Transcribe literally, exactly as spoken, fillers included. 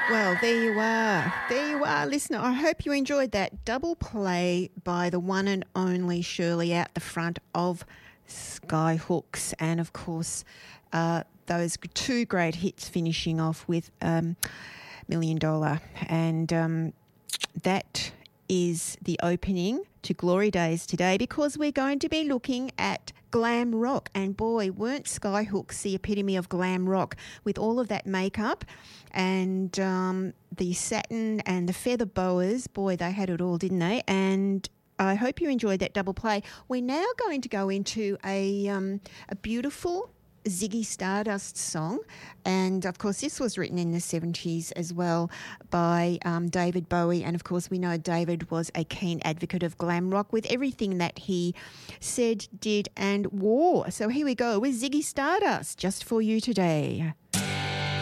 Well, there you are. There you are, listener. I hope you enjoyed that double play by the one and only Shirley out the front of Skyhooks. And, of course, uh, those two great hits finishing off with um, Million Dollar. And um, that is the opening to Glory Days today, because we're going to be looking at glam rock. And boy, weren't Skyhooks the epitome of glam rock, with all of that makeup and um, the satin and the feather boas. Boy, they had it all, didn't they? And I hope you enjoyed that double play. We're now going to go into a um, a beautiful Ziggy Stardust song, and of course this was written in the seventies as well by um, David Bowie, and of course we know David was a keen advocate of glam rock with everything that he said, did and wore. So here we go with Ziggy Stardust, just for you today.